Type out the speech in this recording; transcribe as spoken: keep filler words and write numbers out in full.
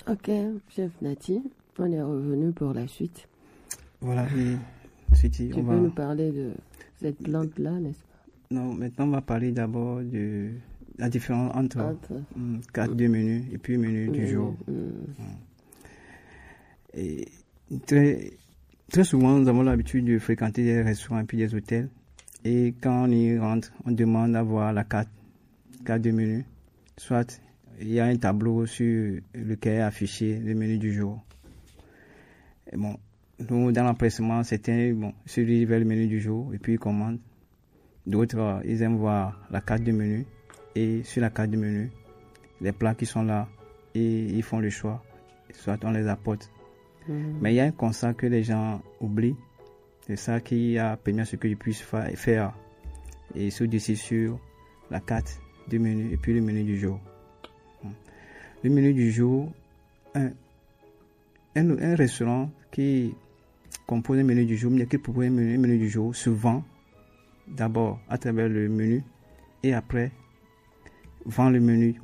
Ok, chef Nati, on est revenu pour la suite. Voilà, et Suti, tu on peux va... nous parler de cette plante-là, n'est-ce pas? Non, maintenant on va parler d'abord de la différence entre, entre... Um, quatre deux menus et puis menu du mmh, jour. Mmh. Et très, très souvent, nous avons l'habitude de fréquenter des restaurants et puis des hôtels. Et quand on y rentre, on demande à voir la carte, carte de menu. Soit il y a un tableau sur lequel est affiché le menu du jour. Et bon, nous, dans l'empressement, certains bon, se dirigent vers le menu du jour et puis ils commandent. D'autres, euh, ils aiment voir la carte de menu. Et sur la carte de menu, les plats qui sont là, et ils font le choix. Soit on les apporte. Mmh. Mais il y a un constat que les gens oublient. C'est ça qui a permis à ce que je puisse fa- faire. Et se décider sur la carte du menu et puis le menu du jour. Le menu du jour, un, un, un restaurant qui compose un menu du jour, mais qui propose un menu, un menu du jour, se vend d'abord à travers le menu et après vend le menu